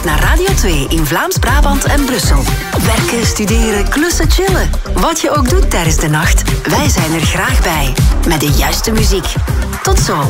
naar Radio 2 in Vlaams-Brabant en Brussel. Werken, studeren, klussen, chillen. Wat je ook doet tijdens de nacht, wij zijn er graag bij. Met de juiste muziek. Tot zo.